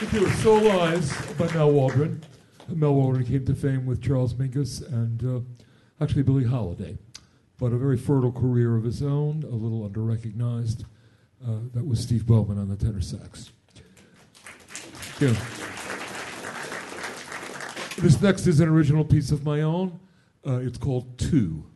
There were Soul Eyes by Mel Waldron. Mel Waldron came to fame with Charles Mingus and actually Billie Holiday, but a very fertile career of his own, a little under-recognized. That was Steve Bowman on the tenor sax. Yeah. This next is an original piece of my own. It's called Two.